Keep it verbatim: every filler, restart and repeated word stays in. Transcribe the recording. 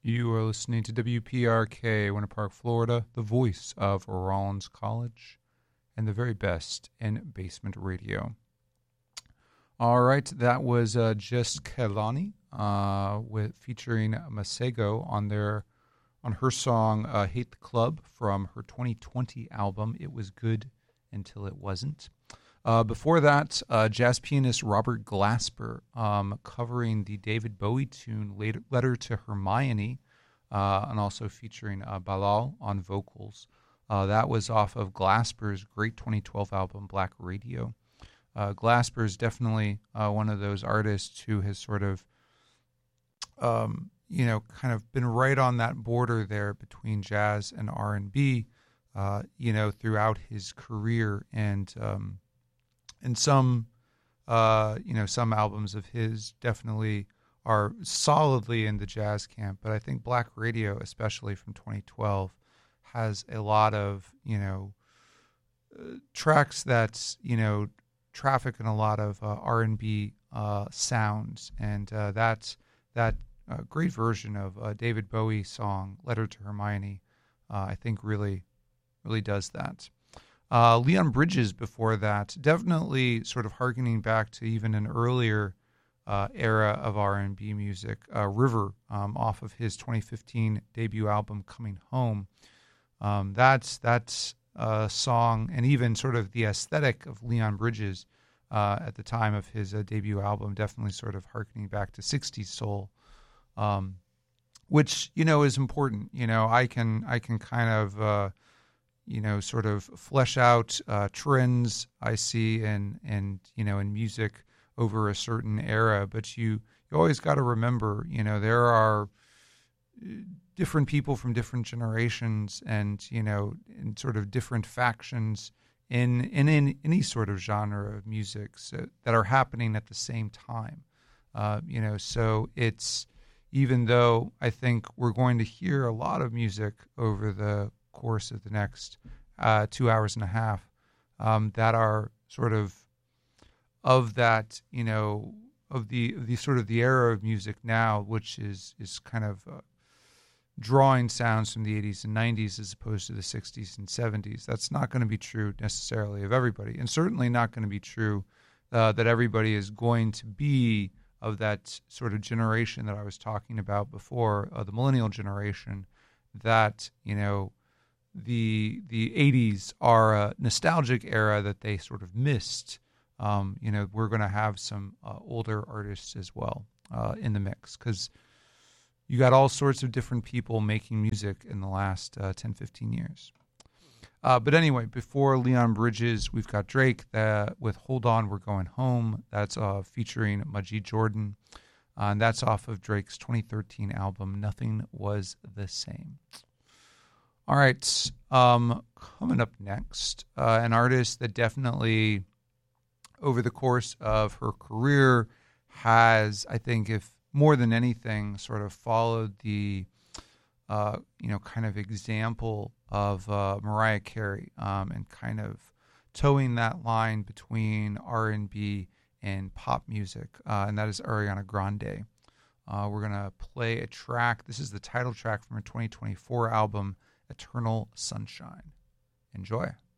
You are listening to W P R K, Winter Park, Florida, the voice of Rollins College, and the very best in basement radio. All right, that was uh, Just Kelani uh, with featuring Masego on their on her song uh, "Hate the Club" from her twenty twenty album. It was good until it wasn't. Uh, before that, uh, jazz pianist Robert Glasper um, covering the David Bowie tune Letter to Hermione, uh, and also featuring uh, Bilal on vocals. Uh, that was off of Glasper's great twenty twelve album, Black Radio. Uh, Glasper is definitely uh, one of those artists who has sort of, um, you know, kind of been right on that border there between jazz and R and B, uh, you know, throughout his career. And, um, And some, uh, you know, some albums of his definitely are solidly in the jazz camp. But I think Black Radio, especially from twenty twelve, has a lot of, you know, uh, tracks that, you know, traffic in a lot of uh, R and B uh, sounds. And uh, that's that uh, great version of uh, David Bowie's song, Letter to Hermione, uh, I think really, really does that. Uh, Leon Bridges before that, definitely sort of hearkening back to even an earlier uh, era of R and B music. Uh, River, um, off of his twenty fifteen debut album, Coming Home. Um, that's that's a song, and even sort of the aesthetic of Leon Bridges uh, at the time of his uh, debut album, definitely sort of hearkening back to sixties soul, um, which, you know, is important. You know, I can I can kind of uh, you know, sort of flesh out uh, trends I see in, in, you know, in music over a certain era. But you, you always got to remember, you know, there are different people from different generations and, you know, in sort of different factions in, in, in any sort of genre of music so, that are happening at the same time. Uh, you know, so it's, even though I think we're going to hear a lot of music over the course of the next uh, two hours and a half um, that are sort of of that, you know, of the the sort of the era of music now, which is is kind of uh, drawing sounds from the eighties and nineties as opposed to the sixties and seventies. That's not going to be true necessarily of everybody, and certainly not going to be true uh, that everybody is going to be of that sort of generation that I was talking about before, uh, the millennial generation, that, you know, the the eighties are a nostalgic era that they sort of missed. Um, you know, we're going to have some uh, older artists as well uh, in the mix, because you got all sorts of different people making music in the last uh, ten, fifteen years. Uh, but anyway, before Leon Bridges, we've got Drake that, with Hold On, We're Going Home. That's uh, featuring Majid Jordan. Uh, and that's off of Drake's twenty thirteen album, Nothing Was the Same. All right, um, coming up next, uh, an artist that definitely, over the course of her career, has, I think, if more than anything, sort of followed the, uh, you know, kind of example of uh, Mariah Carey, um, and kind of towing that line between R and B and pop music, uh, and that is Ariana Grande. Uh, we're going to play a track. This is the title track from her twenty twenty-four album, Eternal Sunshine. Enjoy.